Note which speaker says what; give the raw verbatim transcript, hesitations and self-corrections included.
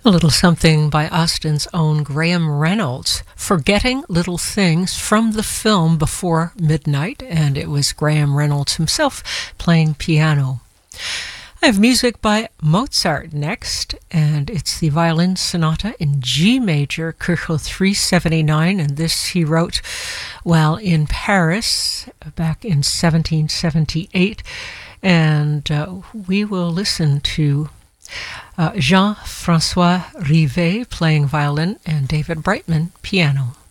Speaker 1: A little something by Austin's own Graham Reynolds, Forgetting Little Things, from the film Before Midnight, and it was Graham Reynolds himself playing piano. I have music by Mozart next, and it's the Violin Sonata in G major, Köchel three seventy-nine, and this he wrote while in Paris back in seventeen seventy-eight, and uh, we will listen to Uh, Jean-Francois Rivet playing violin and David Brightman piano.